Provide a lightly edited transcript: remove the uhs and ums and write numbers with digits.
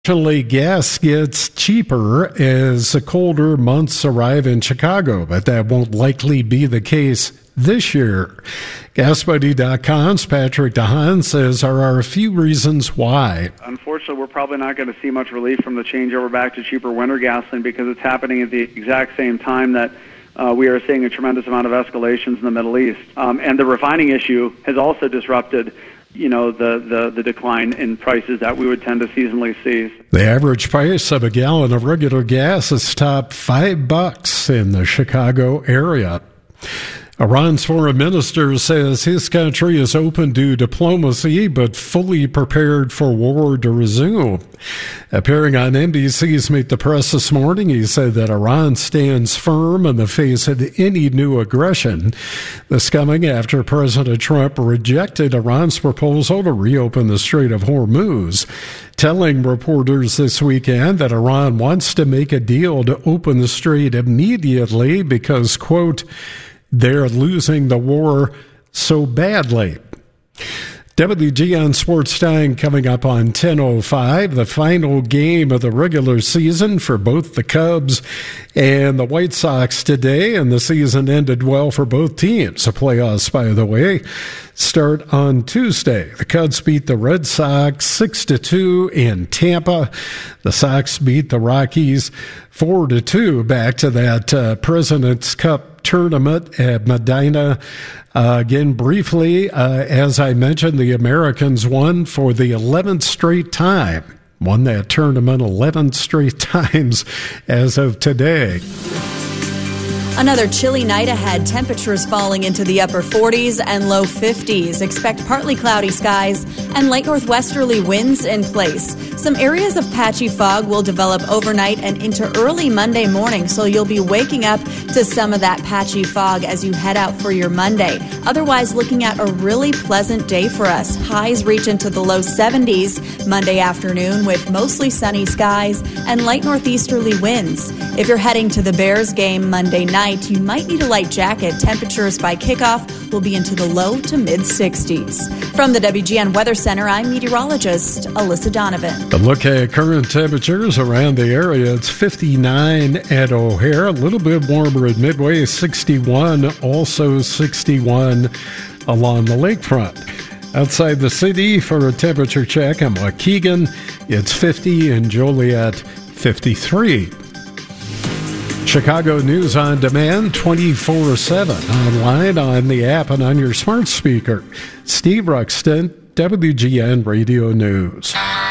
Unfortunately, gas gets cheaper as the colder months arrive in Chicago, but that won't likely be the case this year. GasBuddy.com's Patrick DeHaan says there are a few reasons why. Unfortunately, we're probably not going to see much relief from the changeover back to cheaper winter gasoline because it's happening at the exact same time that we are seeing a tremendous amount of escalations in the Middle East. And the refining issue has also disrupted the decline in prices that we would tend to seasonally see. The average price of a gallon of regular gas has topped $5 in the Chicago area. Iran's foreign minister says his country is open to diplomacy but fully prepared for war to resume. Appearing on NBC's Meet the Press this morning, he said that Iran stands firm in the face of any new aggression. This coming after President Trump rejected Iran's proposal to reopen the Strait of Hormuz, telling reporters this weekend that Iran wants to make a deal to open the strait immediately because, quote, they're losing the war so badly. WGN Sports Time coming up on 10:05, the final game of the regular season for both the Cubs and the White Sox today, and the season ended well for both teams. The playoffs, by the way, start on Tuesday. The Cubs beat the Red Sox 6-2 in Tampa. The Sox beat the Rockies 4-2 back to that President's Cup tournament at Medina. Again, briefly, as I mentioned, the Americans won for the 11th straight time. Won that tournament 11 straight times as of today. Another chilly night ahead. Temperatures falling into the upper 40s and low 50s. Expect partly cloudy skies and light northwesterly winds in place. Some areas of patchy fog will develop overnight and into early Monday morning, so you'll be waking up to some of that patchy fog as you head out for your Monday. Otherwise, looking at a really pleasant day for us. Highs reach into the low 70s Monday afternoon with mostly sunny skies and light northeasterly winds. If you're heading to the Bears game Monday night, you might need a light jacket. Temperatures by kickoff will be into the low to mid 60s. From the WGN Weather Center, I'm meteorologist Alyssa Donovan. A look at current temperatures around the area. It's 59 at O'Hare, a little bit warmer at Midway, 61, also 61 along the lakefront. Outside the city for a temperature check, I'm Waukegan. It's 50 and Joliet 53. Chicago News on Demand 24/7 online, on the app, and on your smart speaker. Steve Ruxton, WGN Radio News.